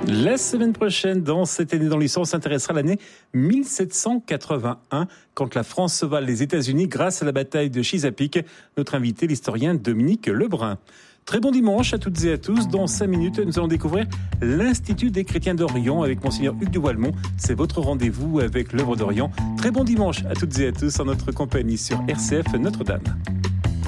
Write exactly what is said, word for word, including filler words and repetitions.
La semaine prochaine, dans Cette année dans l'histoire, on s'intéressera à l'année mille sept cent quatre-vingt-un, quand la France sauva les États-Unis grâce à la bataille de Chesapeake. Notre invité, l'historien Dominique Lebrun. Très bon dimanche à toutes et à tous. Dans cinq minutes, nous allons découvrir l'Institut des Chrétiens d'Orient avec Monseigneur Hugues de Wallemont. C'est votre rendez-vous avec l'œuvre d'Orient. Très bon dimanche à toutes et à tous en notre compagnie sur R C F Notre-Dame.